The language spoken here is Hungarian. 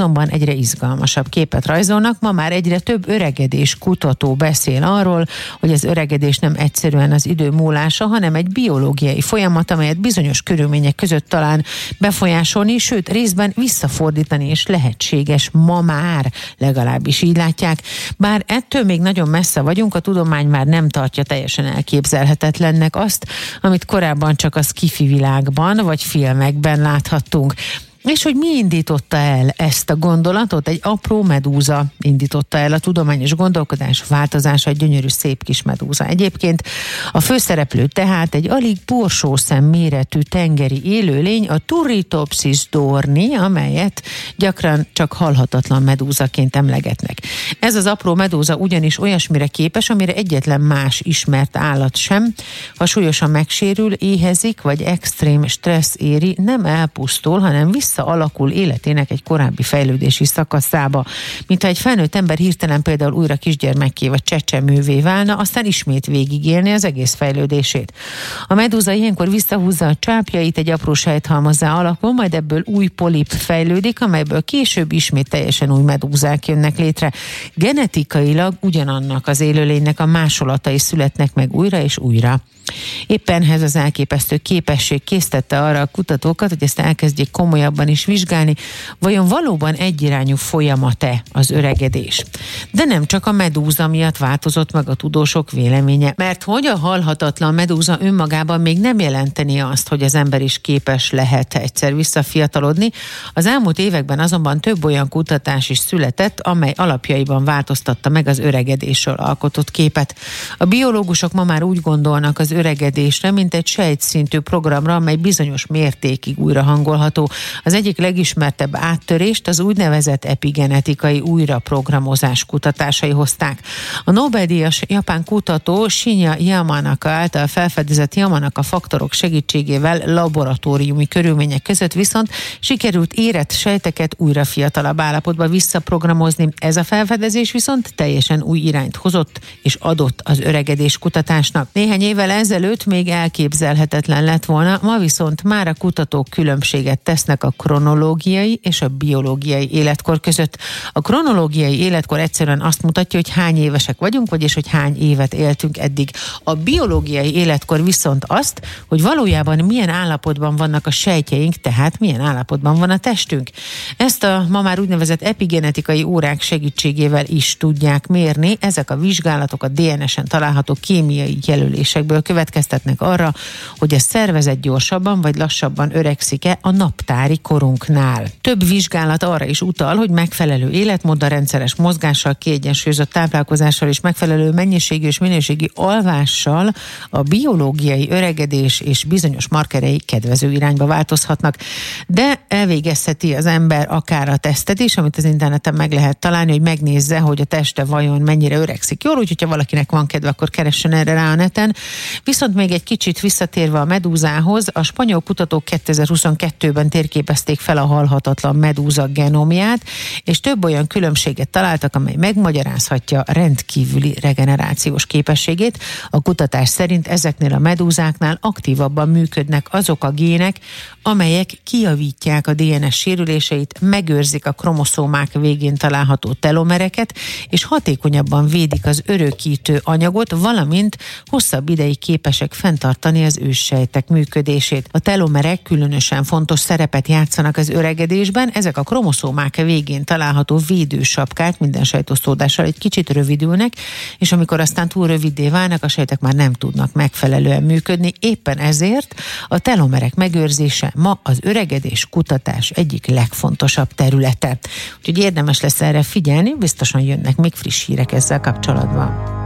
azonban egyre izgalmasabb képet rajzolnak. Ma már egyre több öregedés kutató beszél arról, hogy az öregedés nem egyszerűen az idő múlása, hanem egy biológiai folyamat, amelyet bizonyos körülmények között talán befolyásolni, sőt részben visszafordítani is lehetséges ma már, legalábbis így látják. Bár ettől még nagyon messze vagyunk, a tudomány már nem tartja teljesen elképzelhetetlennek azt, amit korábban csak a sci-fi világban vagy filmekben láthattunk. És hogy mi indította el ezt a gondolatot? Egy apró medúza indította el a tudományos gondolkodás változása, egy gyönyörű szép kis medúza. Egyébként a főszereplő tehát egy alig borsószem méretű tengeri élőlény, a Turritopsis dorni, amelyet gyakran csak halhatatlan medúzaként emlegetnek. Ez az apró medúza ugyanis olyasmire képes, amire egyetlen más ismert állat sem. Ha súlyosan megsérül, éhezik, vagy extrém stressz éri, nem elpusztul, hanem alakul életének egy korábbi fejlődési szakaszába. Mintha egy felnőtt ember hirtelen például újra kisgyermekké vagy csecsemővé válna, aztán ismét végigélni az egész fejlődését. A medúza ilyenkor visszahúzza a csápjait, egy apró sejthalmazzá alakul, majd ebből új polip fejlődik, amelyből később ismét teljesen új medúzák jönnek létre. Genetikailag ugyanannak az élőlénynek a másolatai születnek meg újra és újra. Éppen ez az elképesztő képesség késztette arra a kutatókat, hogy ezt elkezdjék komolyabban is vizsgálni, vajon valóban egyirányú folyamat-e az öregedés. De nem csak a medúza miatt változott meg a tudósok véleménye, mert hogy a halhatatlan medúza önmagában még nem jelenteni azt, hogy az ember is képes lehet egyszer visszafiatalodni. Az elmúlt években azonban több olyan kutatás is született, amely alapjaiban változtatta meg az öregedésről alkotott képet. A biológusok ma már úgy gondolnak az öregedésre, mint egy sejtszintű programra, amely bizonyos mértékig újra hangolható. Az egyik legismertebb áttörést az úgynevezett epigenetikai újraprogramozás kutatásai hozták. A Nobel-díjas japán kutató Shinya Yamanaka által felfedezett Yamanaka faktorok segítségével laboratóriumi körülmények között viszont sikerült érett sejteket újra fiatalabb állapotba visszaprogramozni. Ez a felfedezés viszont teljesen új irányt hozott és adott az öregedés kutatásnak. Néhány évvel ezelőtt még elképzelhetetlen lett volna, ma viszont már a kutatók különbséget tesznek a kronológiai és a biológiai életkor között. A kronológiai életkor egyszerűen azt mutatja, hogy hány évesek vagyunk, vagyis hogy hány évet éltünk eddig. A biológiai életkor viszont azt, hogy valójában milyen állapotban vannak a sejtjeink, tehát milyen állapotban van a testünk. Ezt a ma már úgynevezett epigenetikai órák segítségével is tudják mérni. Ezek a vizsgálatok a DNS-en található kémiai jelölésekből következtetnek arra, hogy a szervezet gyorsabban vagy lassabban öregszik-e a naptári korunknál. Több vizsgálat arra is utal, hogy megfelelő életmóddal, rendszeres mozgással, kiegyensúlyozott táplálkozással és megfelelő mennyiségű és minőségi alvással a biológiai öregedés és bizonyos markerei kedvező irányba változhatnak. De elvégezheti az ember akár a tesztet is, amit az interneten meg lehet találni, hogy megnézze, hogy a teste vajon mennyire öregszik jól, úgyhogy ha valakinek van kedve, akkor keressen erre rá a neten. Viszont még egy kicsit visszatérve a medúzához, a spanyol kutatók 2022-ben térképezték fel a halhatatlan medúza genomját, és több olyan különbséget találtak, amely megmagyarázhatja rendkívüli regenerációs képességét. A kutatás szerint ezeknél a medúzáknál aktívabban működnek azok a gének, amelyek kijavítják a DNS sérüléseit, megőrzik a kromoszómák végén található telomereket, és hatékonyabban védik az örökítő anyagot, valamint hosszabb ideig képesek fenntartani az őssejtek működését. A telomerek különösen fontos szerepet játszanak az öregedésben, ezek a kromoszómák végén található védősapkák minden sejtosztódással egy kicsit rövidülnek, és amikor aztán túl röviddé válnak, a sejtek már nem tudnak megfelelően működni. Éppen ezért a telomerek megőrzése ma az öregedés kutatás egyik legfontosabb területe. Úgyhogy érdemes lesz erre figyelni, biztosan jönnek még friss hírek ezzel kapcsolatban.